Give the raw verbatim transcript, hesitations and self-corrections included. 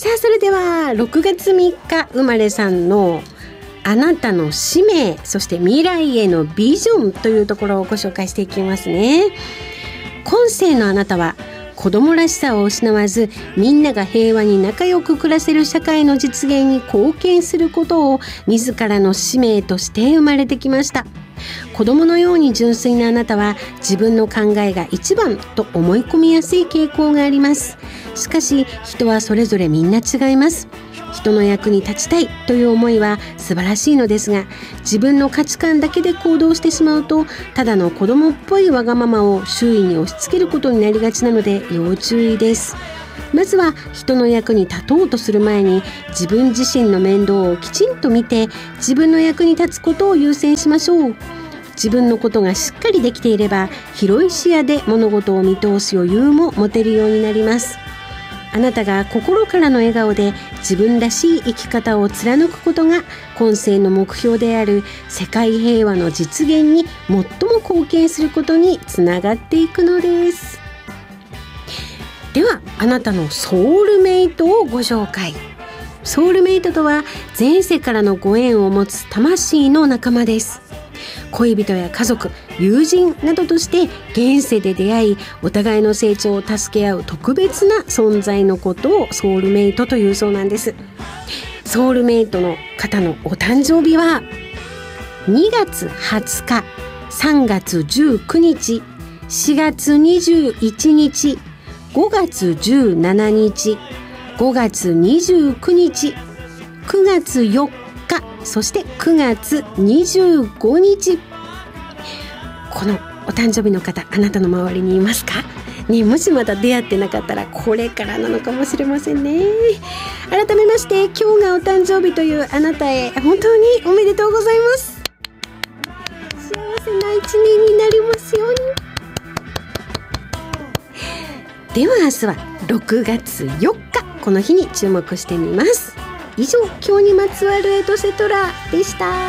さあそれではろくがつみっか生まれさんのあなたの使命、そして未来へのビジョンというところをご紹介していきますね。今世のあなたは子供らしさを失わず、みんなが平和に仲良く暮らせる社会の実現に貢献することを自らの使命として生まれてきました。子供のように純粋なあなたは自分の考えが一番と思い込みやすい傾向があります。しかし人はそれぞれみんな違います。人の役に立ちたいという思いは素晴らしいのですが、自分の価値観だけで行動してしまうと、ただの子供っぽいわがままを周囲に押し付けることになりがちなので要注意です。まずは人の役に立とうとする前に、自分自身の面倒をきちんと見て、自分の役に立つことを優先しましょう。自分のことがしっかりできていれば、広い視野で物事を見通す余裕も持てるようになります。あなたが心からの笑顔で自分らしい生き方を貫くことが、今世の目標である世界平和の実現に最も貢献することにつながっていくのです。では、あなたのソウルメイトをご紹介。ソウルメイトとは前世からのご縁を持つ魂の仲間です。恋人や家族、友人などとして現世で出会い、お互いの成長を助け合う特別な存在のことをソウルメイトというそうなんです。ソウルメイトの方のお誕生日はにがつはつか、さんがつじゅうくにち、しがつにじゅういちにち、ごがつじゅうしちにち、ごがつにじゅうくにち、くがつよっか、そしてくがつにじゅうごにち。このお誕生日の方、あなたの周りにいますかね。もしまだ出会ってなかったらこれからなのかもしれませんね。改めまして、今日がお誕生日というあなたへ本当におめでとうございます。幸せな一年になりますように。では明日はろくがつよっか、この日に注目してみます。以上、今日にまつわるエトセトラでした。